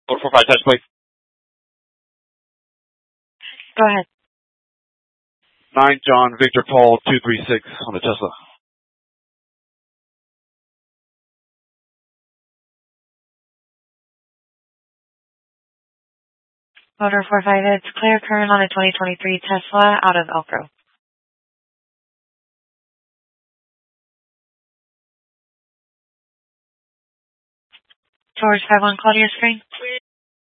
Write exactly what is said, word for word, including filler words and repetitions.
Four four five touch, please. Go ahead. Nine John Victor Paul two three six on the Tesla. Motor four five, it's clear current on a twenty twenty-three Tesla out of Elko. George five one, call to your screen.